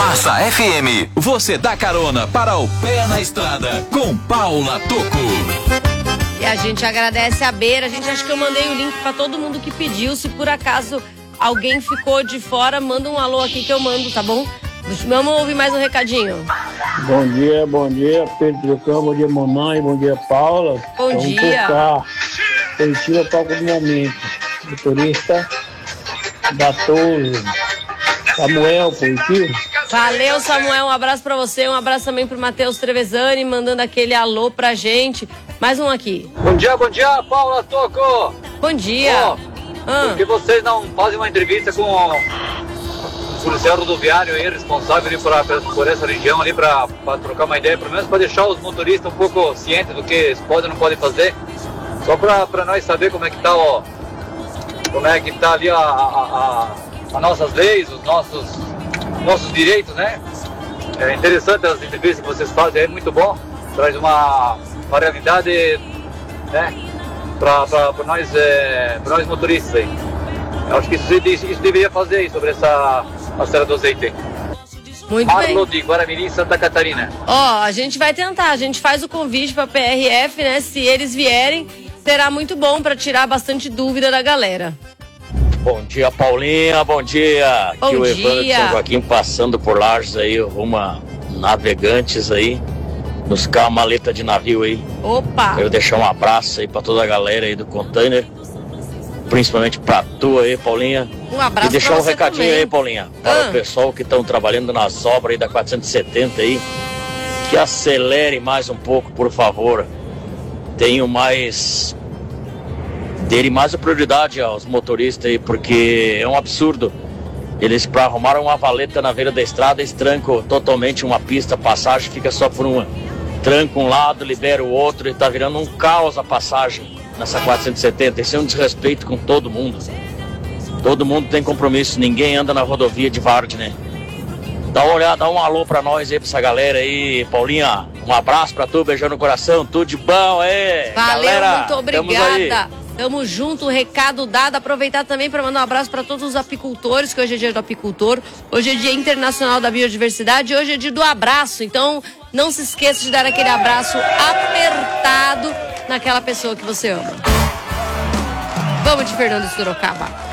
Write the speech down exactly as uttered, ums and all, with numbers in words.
Massa F M. Você dá carona para o Pé na Estrada com Paula Tocco. E a gente agradece a Beira. A gente acha que eu mandei o link para todo mundo que pediu. Se por acaso alguém ficou de fora, manda um alô aqui que eu mando, tá bom? Vamos ouvir mais um recadinho. Bom dia, bom dia, Pedro Trocão, bom dia, mamãe, bom dia, Paula. Bom Vamos dia. tocar Positivo Toca do Momento. Motorista da Torre. Samuel, positivo. Valeu, Samuel, um abraço pra você, um abraço também pro Matheus Trevezani, mandando aquele alô pra gente. Mais um aqui. Bom dia, bom dia, Paula Tocco. Bom dia. Oh, ah. Por que vocês não fazem uma entrevista com o policial rodoviário aí, responsável ali por, por essa região ali, pra, pra trocar uma ideia, pelo menos pra deixar os motoristas um pouco cientes do que eles podem ou não podem fazer, só pra, pra nós saber como é que tá, ó, como é que tá ali a, a, a, a nossas leis, os nossos, nossos direitos, né? É interessante as entrevistas que vocês fazem, é muito bom, traz uma, uma realidade, né, pra, pra, pra, nós, é, pra nós motoristas aí. Eu acho que isso, isso deveria fazer aí sobre essa a Serra do Azeite. Muito Marlo bem. de Guaramirim, Santa Catarina. Ó, a gente vai tentar, a gente faz o convite pra P R F, né? Se eles vierem, será muito bom pra tirar bastante dúvida da galera. Bom dia, Paulinha, bom dia. Bom Aqui o dia. Evandro de São Joaquim passando por Lages aí, rumo a Navegantes aí, nos carros maleta de navio aí. Opa! Quero deixar um abraço aí pra toda a galera aí do container, principalmente pra tu aí, Paulinha. Um abraço e deixar pra um você recadinho também. aí, Paulinha, para Ah. o pessoal que estão trabalhando nas obras aí da quatrocentos e setenta aí, que acelere mais um pouco, por favor. Tenho mais... Dele mais a prioridade aos motoristas aí, porque é um absurdo. Eles, para arrumar uma valeta na beira da estrada, eles trancam totalmente uma pista, a passagem fica só por uma. Tranca um lado, libera o outro, e tá virando um caos a passagem nessa quatrocentos e setenta. Isso é um desrespeito com todo mundo. Todo mundo tem compromisso, ninguém anda na rodovia de Varde, né? Dá uma olhada, dá um alô pra nós aí, pra essa galera aí. Paulinha, um abraço pra tu, beijão no coração, tudo de bom, é. Valeu, galera, muito obrigada. Tamo junto, recado dado. Aproveitar também para mandar um abraço para todos os apicultores, que hoje é dia do apicultor. Hoje é dia internacional da biodiversidade. Hoje é dia do abraço. Então, não se esqueça de dar aquele abraço apertado naquela pessoa que você ama. Vamos de Fernando de Sorocaba.